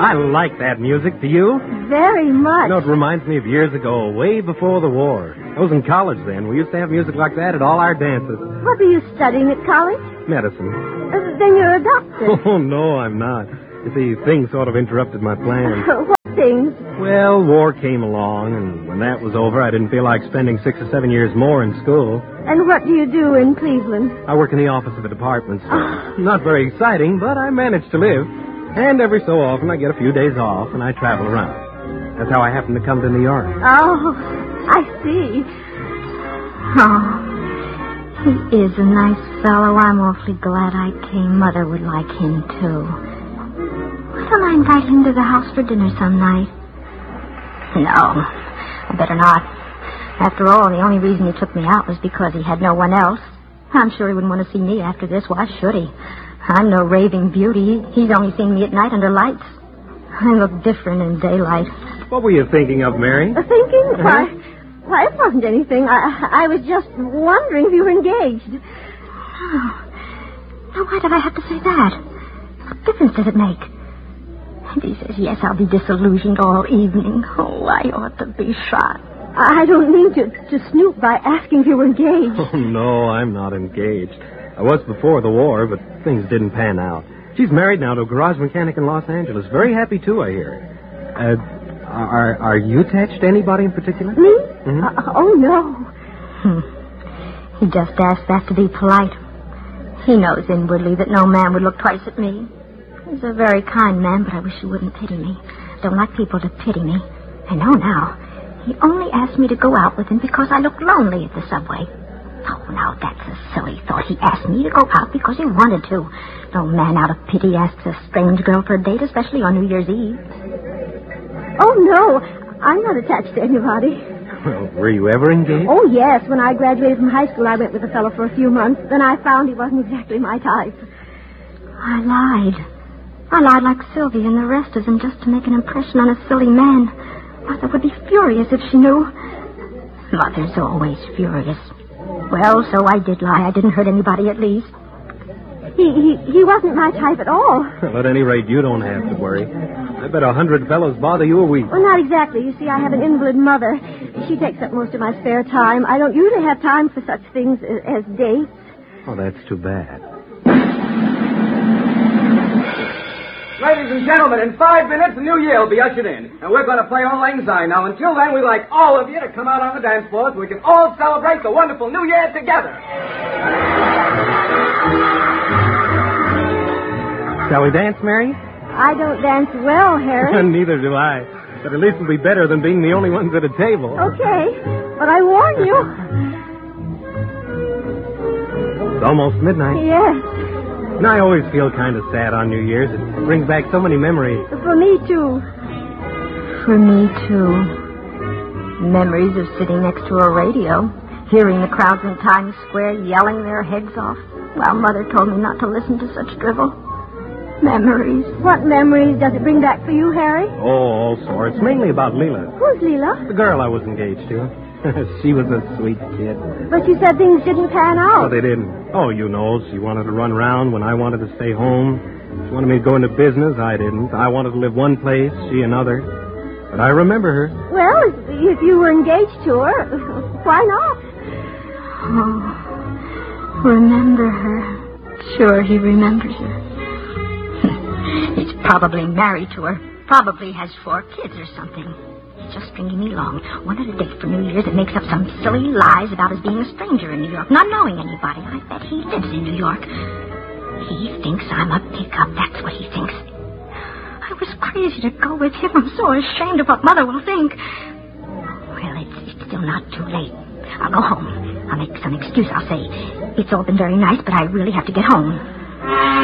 I like that music. Do you? Very much. You know, it reminds me of years ago, way before the war. I was in college then. We used to have music like that at all our dances. What were you studying at college? Medicine. Then you're a doctor. Oh, no, I'm not. You see, things sort of interrupted my plans. What things? Well, war came along, and when that was over, I didn't feel like spending 6 or 7 years more in school. And what do you do in Cleveland? I work in the office of a department store. Not very exciting, but I manage to live. And every so often, I get a few days off, and I travel around. That's how I happen to come to New York. Oh, I see. Oh, he is a nice fellow. I'm awfully glad I came. Mother would like him, too. Why don't I invite him to the house for dinner some night? No, I better not. After all, the only reason he took me out was because he had no one else. I'm sure he wouldn't want to see me after this. Why should he? I'm no raving beauty. He's only seen me at night under lights. I look different in daylight. What were you thinking of, Mary? Thinking? Uh-huh. Why, it wasn't anything. I was just wondering if you were engaged. Oh. Now, why did I have to say that? What difference does it make? And he says, yes, I'll be disillusioned all evening. Oh, I ought to be shot. I don't mean to snoop by asking if you were engaged. Oh, no, I'm not engaged. I was before the war, but things didn't pan out. She's married now to a garage mechanic in Los Angeles. Very happy, too, I hear. Are you attached to anybody in particular? Me? Mm-hmm. Oh, no. He just asked that to be polite. He knows inwardly that no man would look twice at me. He's a very kind man, but I wish he wouldn't pity me. Don't like people to pity me. I know now. He only asked me to go out with him because I looked lonely at the subway. Oh, now that's a silly thought. He asked me to go out because he wanted to. No man out of pity asks a strange girl for a date, especially on New Year's Eve. Oh, no. I'm not attached to anybody. Well, were you ever engaged? Oh, yes. When I graduated from high school, I went with a fellow for a few months. Then I found he wasn't exactly my type. I lied. I lied like Sylvie and the rest of them just to make an impression on a silly man. Mother would be furious if she knew. Mother's always furious. Well, so I did lie. I didn't hurt anybody, at least. He wasn't my type at all. Well, at any rate, you don't have to worry. I bet 100 fellows bother you a week. Well, not exactly. You see, I have an invalid mother. She takes up most of my spare time. I don't usually have time for such things as dates. Oh, that's too bad. Ladies and gentlemen, in 5 minutes, the new year will be ushered in. And we're going to play Auld Lang Syne. Now, until then, we'd like all of you to come out on the dance floor so we can all celebrate the wonderful new year together. Shall we dance, Mary? I don't dance well, Harry. Neither do I. But at least it'll be better than being the only ones at a table. Okay, but I warn you. It's almost midnight. Yes, And I always feel kind of sad on New Year's. It brings back so many memories. for me, too. For me, too. Memories of sitting next to a radio, hearing the crowds in Times Square yelling their heads off, while Mother told me not to listen to such drivel. Memories. What memories does it bring back for you, Harry? Oh, all sorts. Mainly about Leela. Who's Leela? The girl I was engaged to. She was a sweet kid. But you said things didn't pan Oh, out. they didn't. Oh, you know, she wanted to run around when I wanted to stay home. She wanted me to go into business. I didn't. I wanted to live one place, she another. But I remember her. Well, if you were engaged to her, why not? Oh, remember her. Sure, he remembers her. He's probably married to her. Probably has 4 kids or something. He's just stringing me along. Wanted a date for New Year's and makes up some silly lies about his being a stranger in New York, not knowing anybody. I bet he lives in New York. He thinks I'm a pickup. That's what he thinks. I was crazy to go with him. I'm so ashamed of what Mother will think. Well, it's still not too late. I'll go home. I'll make some excuse. I'll say, it's all been very nice, but I really have to get home.